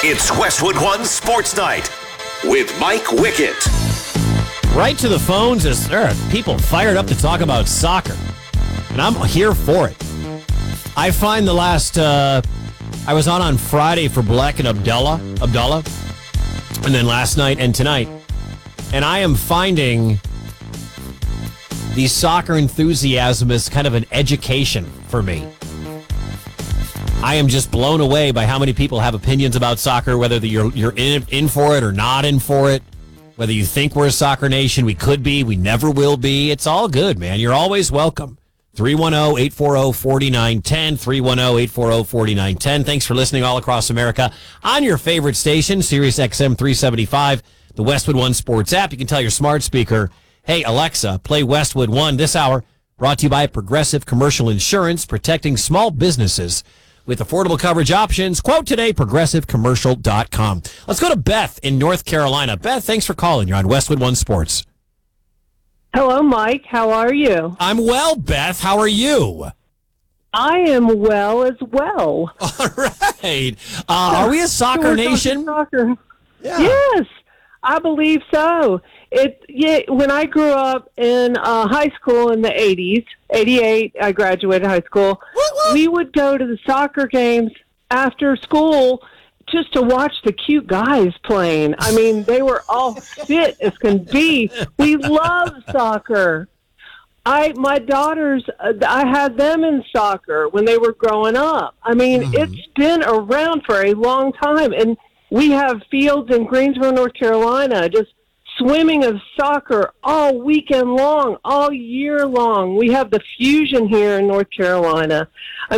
It's Westwood One Sports Night with Mike Wickett. Right to the phones as there are people fired up to talk about soccer, and I'm here for it. I find the last, I was on Friday for Black and Abdullah, and then last night and tonight, and I am finding the soccer enthusiasm is kind of an education for me. I am just blown away by how many people have opinions about soccer, whether you're in for it or not in for it, whether you think we're a soccer nation. We could be. We never will be. It's all good, man. You're always welcome. 310-840-4910, 310-840-4910. Thanks for listening all across America on your favorite station, Sirius XM 375, the Westwood One Sports app. You can tell your smart speaker, hey, Alexa, play Westwood One this hour. Brought to you by Progressive Commercial Insurance, protecting small businesses with affordable coverage options. Quote today, progressivecommercial.com. Let's go to Beth in North Carolina. Beth, thanks for calling. You're on Westwood One Sports. Hello, Mike. How are you? I'm well, Beth. How are you? I am well as well. All right. Are we a soccer nation? Soccer. Yeah. Yes, I believe so. When I grew up in high school in the 80s, 88, I graduated high school, we would go to the soccer games after school just to watch the cute guys playing. I mean, they were all fit as can be. We love soccer. My daughters, I had them in soccer when they were growing up. I mean, It's been around for a long time, and we have fields in Greensboro, North Carolina, just swimming of soccer all weekend long, all year long. We have the Fusion here in North Carolina.